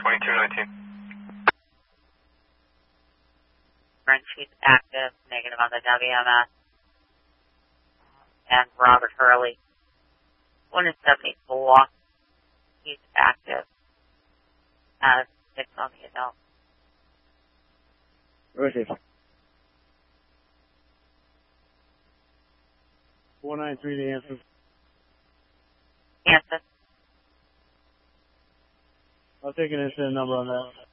2219. She's active, negative on the WMS. And Robert Hurley, 174. He's active. 6 on the adult. Rotate. 493 to answer. Answer. I'll take an incident number on that.